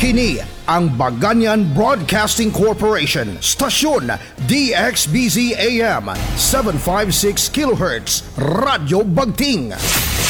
Kini ang Baganyan Broadcasting Corporation, stasyon DXBZ AM 756 kHz, Radyo Bagting.